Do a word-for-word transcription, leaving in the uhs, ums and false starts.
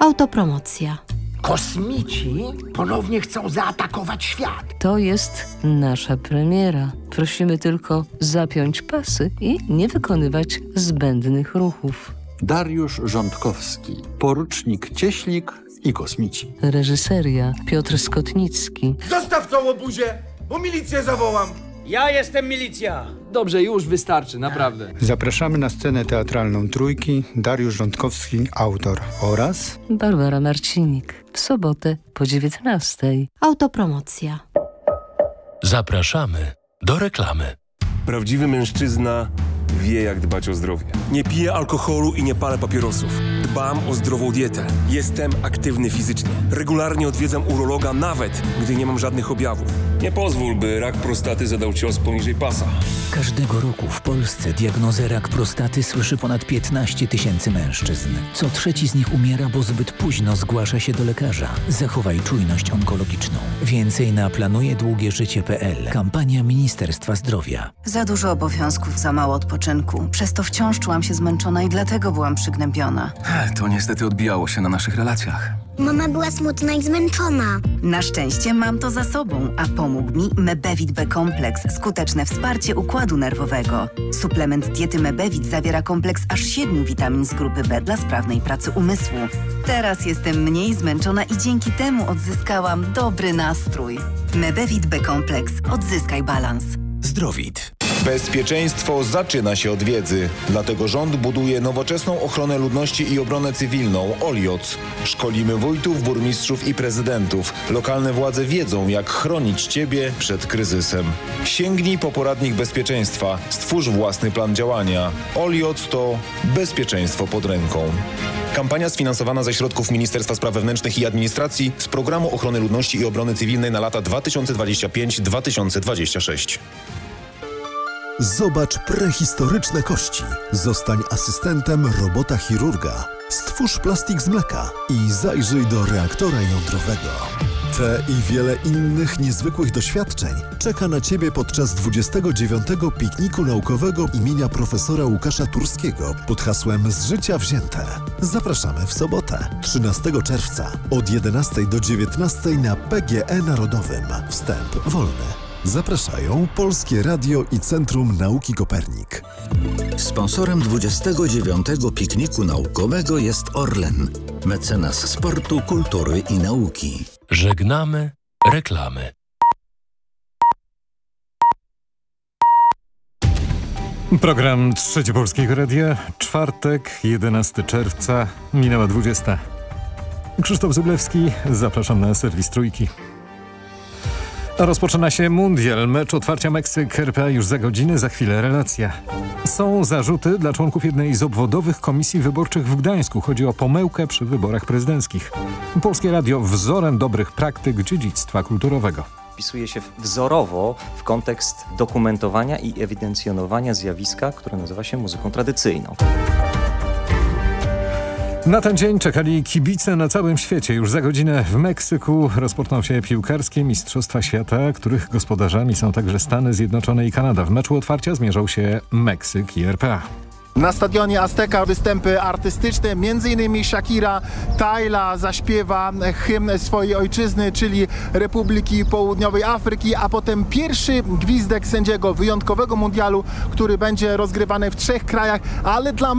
Autopromocja. Kosmici ponownie chcą zaatakować świat. To jest nasza premiera. Prosimy tylko zapiąć pasy i nie wykonywać zbędnych ruchów. Dariusz Rządkowski, porucznik Cieślik i kosmici. Reżyseria Piotr Skotnicki. Zostaw tą łobuzię, bo milicję zawołam. Ja jestem milicja. Dobrze, już wystarczy, naprawdę. Zapraszamy na scenę teatralną Trójki, Dariusz Rządkowski, autor, oraz Barbara Marcinik. W sobotę po dziewiętnastej. Autopromocja. Zapraszamy do reklamy. Prawdziwy mężczyzna wie, jak dbać o zdrowie. Nie piję alkoholu i nie palę papierosów. Dbam o zdrową dietę. Jestem aktywny fizycznie. Regularnie odwiedzam urologa, nawet gdy nie mam żadnych objawów. Nie pozwól, by rak prostaty zadał cios poniżej pasa. Każdego roku w Polsce diagnozę rak prostaty słyszy ponad piętnaście tysięcy mężczyzn. Co trzeci z nich umiera, bo zbyt późno zgłasza się do lekarza. Zachowaj czujność onkologiczną. Więcej na planuje długie życie kropka p l. Kampania Ministerstwa Zdrowia. Za dużo obowiązków, za mało odpoczynku. Przez to wciąż czułam się zmęczona i dlatego byłam przygnębiona. To niestety odbijało się na naszych relacjach. Mama była smutna i zmęczona. Na szczęście mam to za sobą, a pomógł mi Mebevit B-kompleks. Skuteczne wsparcie układu nerwowego. Suplement diety Mebevit zawiera kompleks aż siedmiu witamin z grupy B dla sprawnej pracy umysłu. Teraz jestem mniej zmęczona i dzięki temu odzyskałam dobry nastrój. Mebevit B-kompleks. Odzyskaj balans. Zdrowit. Bezpieczeństwo zaczyna się od wiedzy. Dlatego rząd buduje nowoczesną ochronę ludności i obronę cywilną O L I O C. Szkolimy wójtów, burmistrzów i prezydentów. Lokalne władze wiedzą, jak chronić Ciebie przed kryzysem. Sięgnij po poradnik bezpieczeństwa. Stwórz własny plan działania. O L I O C to bezpieczeństwo pod ręką. Kampania sfinansowana ze środków Ministerstwa Spraw Wewnętrznych i Administracji z Programu Ochrony Ludności i Obrony Cywilnej na lata dwa tysiące dwudziesty piąty do dwa tysiące dwudziestego szóstego. Zobacz prehistoryczne kości. Zostań asystentem robota chirurga. Stwórz plastik z mleka i zajrzyj do reaktora jądrowego. Te i wiele innych niezwykłych doświadczeń czeka na Ciebie podczas dwudziestego dziewiątego pikniku naukowego imienia profesora Łukasza Turskiego pod hasłem Z życia wzięte. Zapraszamy w sobotę, trzynastego czerwca od jedenastej do dziewiętnastej na P G E Narodowym. Wstęp wolny. Zapraszają Polskie Radio i Centrum Nauki Kopernik. Sponsorem dwudziestego dziewiątego pikniku naukowego jest Orlen, mecenas sportu, kultury i nauki. Żegnamy reklamy. Program Trzeci Polskiego Radia, czwartek, jedenastego czerwca, minęła dwudziesta. Krzysztof Zyblewski, zapraszam na serwis Trójki. Rozpoczyna się mundial. Mecz otwarcia Meksyk R P A już za godzinę, za chwilę relacja. Są zarzuty dla członków jednej z obwodowych komisji wyborczych w Gdańsku. Chodzi o pomyłkę przy wyborach prezydenckich. Polskie Radio wzorem dobrych praktyk dziedzictwa kulturowego. Wpisuje się wzorowo w kontekst dokumentowania i ewidencjonowania zjawiska, które nazywa się muzyką tradycyjną. Na ten dzień czekali kibice na całym świecie. Już za godzinę w Meksyku rozpoczną się piłkarskie Mistrzostwa Świata, których gospodarzami są także Stany Zjednoczone i Kanada. W meczu otwarcia zmierzą się Meksyk i R P A. Na stadionie Azteca występy artystyczne, między innymi Shakira Tyla zaśpiewa hymn swojej ojczyzny, czyli Republiki Południowej Afryki, a potem pierwszy gwizdek sędziego wyjątkowego mundialu, który będzie rozgrywany w trzech krajach, ale dla